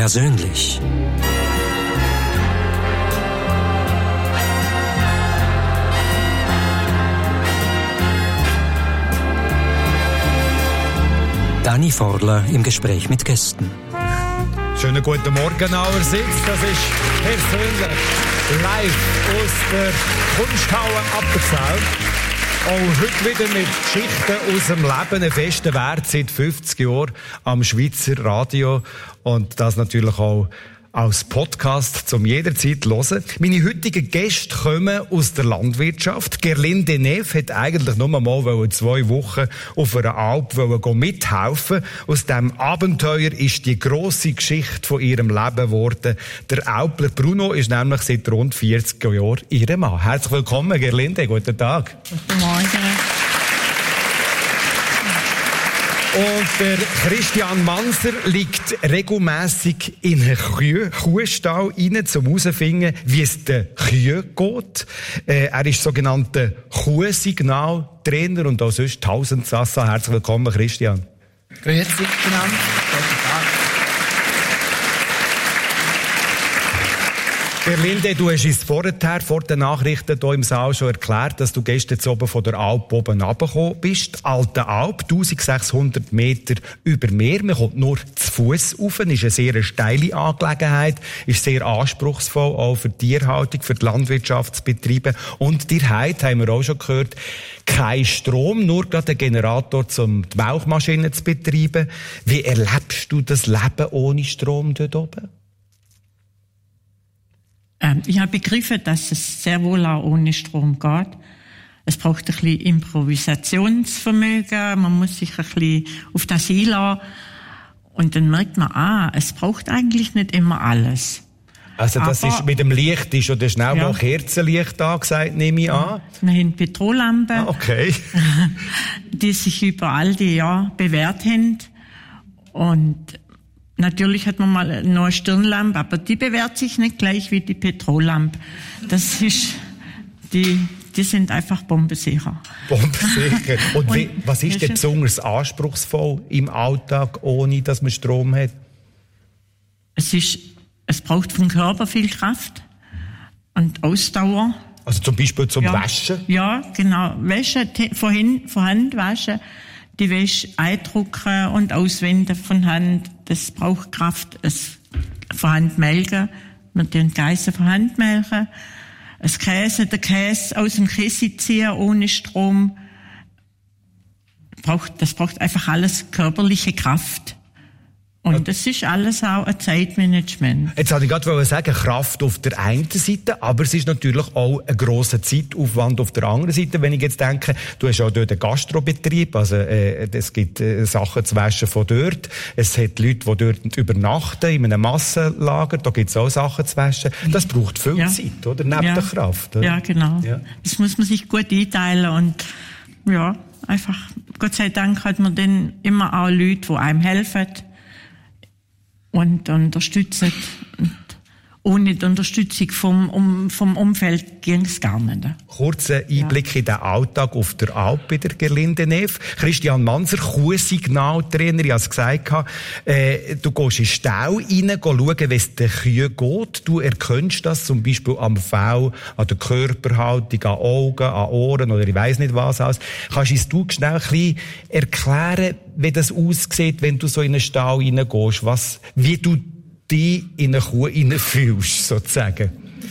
persönlich. Dani Forler im Gespräch mit Gästen. Schönen guten Morgen allerseits. Das ist persönlich live aus der Kunsthalle Appenzell. Auch heute wieder mit Geschichten aus dem Leben. Ein fester Wert seit 50 Jahren am Schweizer Radio. Und das natürlich auch als Podcast zum jederzeit hören. Meine heutigen Gäste kommen aus der Landwirtschaft. Gerlinde Neff hat eigentlich nur mal 2 Wochen auf einer Alp mithelfen. Aus diesem Abenteuer ist die grosse Geschichte von ihrem Leben geworden. Der Alpler Bruno ist nämlich seit rund 40 Jahren ihr Mann. Herzlich willkommen, Gerlinde. Guten Tag. Guten Morgen. Und der Christian Manser liegt regelmässig in einen Kuhstall rein, um herauszufinden, wie es den Kühen geht. Er ist sogenannter Kuhsignaltrainer und auch sonst Tausendsassa. Herzlich willkommen, Christian. Grüezi miteinander. Guten Tag. Gerlinde, du hast uns vor den Nachrichten hier im Saal schon erklärt, dass du gestern oben von der Alp oben runtergekommen bist. Die Alte Alp, 1600 Meter über Meer. Man kommt nur zu Fuss rauf. Das ist eine sehr steile Angelegenheit. Ist sehr anspruchsvoll, auch für die Tierhaltung, für die Landwirtschaftsbetriebe. Und die Heid, haben wir auch schon gehört, kein Strom, nur gerade ein Generator, um die Milchmaschine zu betreiben. Wie erlebst du das Leben ohne Strom dort oben? Ich habe begriffen, dass es sehr wohl auch ohne Strom geht. Es braucht ein bisschen Improvisationsvermögen, man muss sich ein bisschen auf das einlassen. Und dann merkt man, es braucht eigentlich nicht immer alles. Also das ist mit dem Licht ist oder schnell mal Kerzenlicht angesagt, nehme ich an. Wir haben Petrollampen, okay. die sich über all die Jahre bewährt haben. Und natürlich hat man mal noch eine Stirnlampe, aber die bewährt sich nicht gleich wie die Petrollampe. Das ist, die sind einfach bombensicher. Bombensicher. Und was ist denn besonders anspruchsvoll im Alltag, ohne dass man Strom hat? Es braucht vom Körper viel Kraft und Ausdauer. Also zum Beispiel zum Waschen? Ja, genau. Waschen, von Hand waschen. Die Wäsche eindrucken und auswenden von Hand, das braucht Kraft. Es von Hand melken, wir tun Geissen von Hand melken. Den Käse aus dem Käse ziehen ohne Strom. Das braucht einfach alles körperliche Kraft. Und das ist alles auch ein Zeitmanagement. Jetzt wollte ich gerade sagen, Kraft auf der einen Seite, aber es ist natürlich auch ein grosser Zeitaufwand auf der anderen Seite. Wenn ich jetzt denke, du hast auch dort einen Gastrobetrieb, also es gibt Sachen zu waschen von dort. Es hat Leute, die dort übernachten, in einem Massenlager, da gibt es auch Sachen zu waschen. Das braucht viel Zeit, oder? Neben der Kraft. Oder? Ja, genau. Ja. Das muss man sich gut einteilen und einfach, Gott sei Dank hat man dann immer auch Leute, die einem helfen und unterstützen. Und ohne die Unterstützung vom Umfeld ging es gar nicht. Kurzer Einblick in den Alltag auf der Alp bei der Gerlinde Neff. Christian Manser, Kuhsignaltrainer, ich habe es gesagt, du gehst in den Stall rein, schauen, wie es den Kühen geht. Du erkennst das zum Beispiel am Fell, an der Körperhaltung, an Augen, an Ohren oder ich weiss nicht was alles. Kannst du schnell ein bisschen erklären, wie das aussieht, wenn du so in einen Stall reingehst, wie du die in eine Kuh hineinfühlst, sozusagen?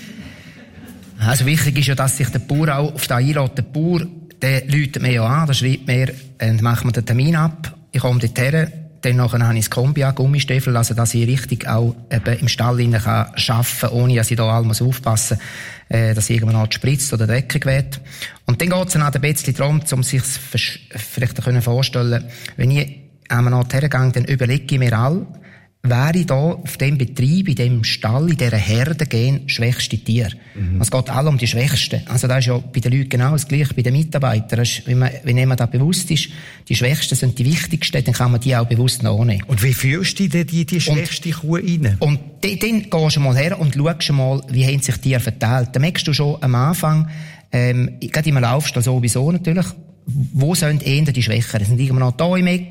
Also wichtig ist ja, dass sich der Bauer auch auf das einlässt. Der Bauer, der läutet mir ja an, der schreibt mir, dann machen wir den Termin ab, ich komme dorthin, dann nachher habe ich das Kombi an, Gummistiefel, also dass ich richtig auch eben im Stall arbeiten kann, ohne dass ich da alles aufpassen muss, dass irgendwann spritzt oder dreckig wird. Und dann geht es dann ein bisschen darum, um sich vielleicht vorstellen, wenn ich einmal nach hergehe, dann überlege ich mir all, wäre ich da auf dem Betrieb, in dem Stall, in dieser Herde gehen, schwächste Tier. Es geht alle um die Schwächsten. Also das ist ja bei den Leuten genau das Gleiche, bei den Mitarbeitern. Wenn jemand da bewusst ist, die Schwächsten sind die Wichtigsten, dann kann man die auch bewusst nehmen. Und wie fühlst du denn die schwächste Kuh rein? Und dann gehst du mal her und schaust mal, wie haben sich die Tiere verteilt. Dann merkst du schon am Anfang, gerade im Laufstall sowieso natürlich, wo sind eher die Schwächeren? Sind irgendwann noch da im Eck,